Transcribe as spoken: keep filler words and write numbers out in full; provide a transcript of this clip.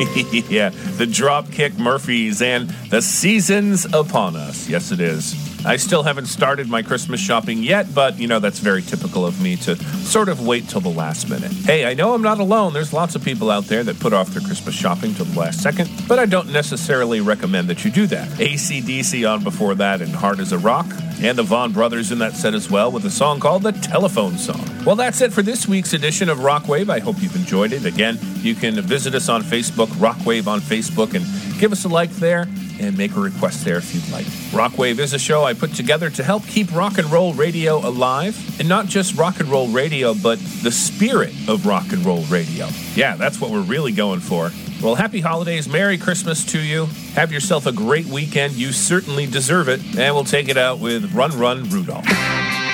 Yeah, the Dropkick Murphys and the season's upon us. Yes, it is. I still haven't started my Christmas shopping yet, but, you know, that's very typical of me to sort of wait till the last minute. Hey, I know I'm not alone. There's lots of people out there that put off their Christmas shopping till the last second, but I don't necessarily recommend that you do that. A C D C on before that and Hard as a Rock, and the Vaughn Brothers in that set as well with a song called The Telephone Song. Well, that's it for this week's edition of Rockwave. I hope you've enjoyed it. Again, you can visit us on Facebook, Rockwave on Facebook, and give us a like there and make a request there if you'd like. Rockwave is a show I put together to help keep rock and roll radio alive. And not just rock and roll radio, but the spirit of rock and roll radio. Yeah, that's what we're really going for. Well, happy holidays. Merry Christmas to you. Have yourself a great weekend. You certainly deserve it. And we'll take it out with Run, Run, Rudolph.